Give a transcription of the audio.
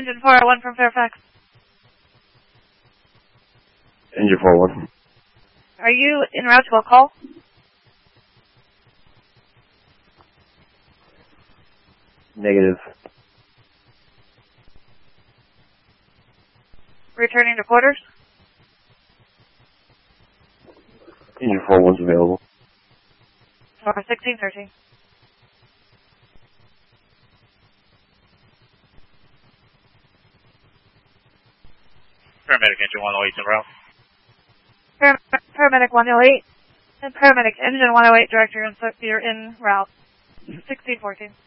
Engine 401 from Fairfax. Engine 401. Are you en route to a call? Negative. Returning to quarters? Engine 401's available. Or 1613. Paramedic Engine 108 en route. Paramedic 108 and Paramedic Engine 108 director, you're en route. 1614.